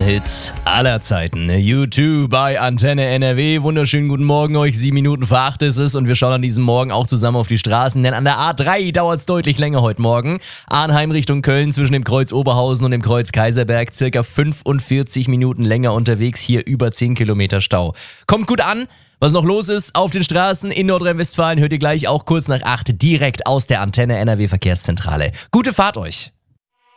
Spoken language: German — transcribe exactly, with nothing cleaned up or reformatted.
Hits aller Zeiten. U zwei bei Antenne N R W. Wunderschönen guten Morgen euch. Sieben Minuten vor acht ist es und wir schauen an diesem Morgen auch zusammen auf die Straßen, denn an der A drei dauert es deutlich länger heute Morgen. Arnheim Richtung Köln zwischen dem Kreuz Oberhausen und dem Kreuz Kaiserberg circa fünfundvierzig Minuten länger unterwegs. Hier über zehn Kilometer Stau. Kommt gut an. Was noch los ist auf den Straßen in Nordrhein-Westfalen, hört ihr gleich auch kurz nach acht direkt aus der Antenne N R W Verkehrszentrale. Gute Fahrt euch!